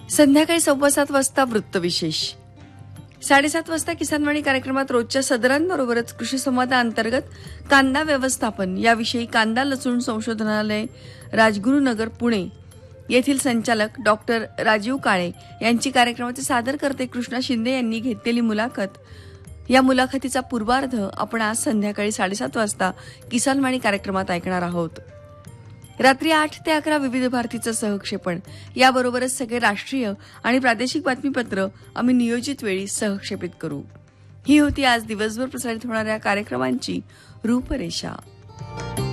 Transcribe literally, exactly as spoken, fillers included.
संध्याकाळी सव्वा सात वाजता वृत्तविशेष. साडेसात वाजता किसानवाणी कार्यक्रमात रोजच्या सदरांबरोबरच कृषी संवादाअंतर्गत कांदा व्यवस्थापन याविषयी कांदा लसूण संशोधनालय राजगुरुनगर पुणे येथील संचालक डॉक्टर राजीव काळे यांची कार्यक्रमाचे सादरकर्ते कृष्णा शिंदे यांनी घेतलेली मुलाखत. या मुलाखतीचा पूर्वार्ध आपण आज संध्याकाळी साडेसात वाजता किसानवाणी कार्यक्रमात ऐकणार आहोत. रात्री आठ ते अकरा विविध भारतीचं सहक्षेपण, याबरोबरच सगळे राष्ट्रीय आणि प्रादेशिक बातमीपत्र आम्ही नियोजित वेळी सहक्षेपित करू. ही होती आज दिवसभर प्रसारित होणाऱ्या कार्यक्रमांची रूपरेषा.